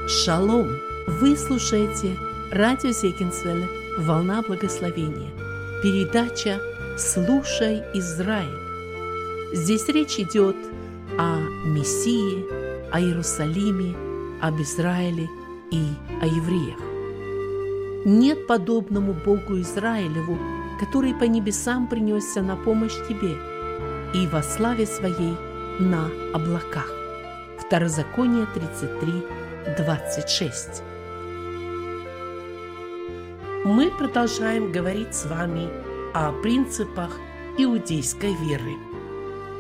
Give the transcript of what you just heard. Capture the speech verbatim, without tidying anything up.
Шалом! Вы слушаете радио Зегенсвелле «Волна благословения». Передача «Слушай, Израиль». Здесь речь идет о Мессии, о Иерусалиме, об Израиле и о евреях. Нет подобному Богу Израилеву, который по небесам принесся на помощь тебе и во славе своей на облаках. Второзаконие тридцать три, двадцать шесть. Мы продолжаем говорить с вами о принципах иудейской веры.